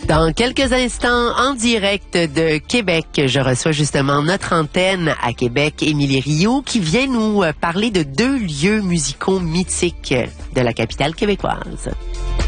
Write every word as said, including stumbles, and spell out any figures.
Dans quelques instants, en direct de Québec, je reçois justement notre antenne à Québec, Émilie Rioux, qui vient nous parler de deux lieux musicaux mythiques de la capitale québécoise.